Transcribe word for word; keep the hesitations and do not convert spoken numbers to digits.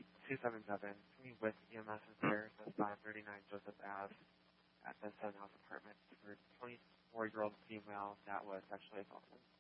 two seven seven, with E M S is there, so five thirty-nine Joseph Ave at the Seven House Apartment for twenty-four-year-old female that was sexually assaulted.